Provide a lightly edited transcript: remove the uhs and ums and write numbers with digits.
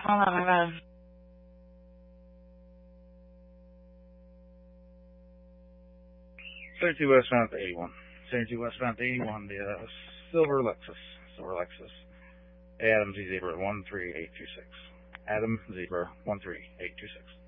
hold on, I gotta. 32 westbound to 81. 32 westbound to 81, the Silver Lexus. Adam Z Zebra 13826. Adam Zebra 13826.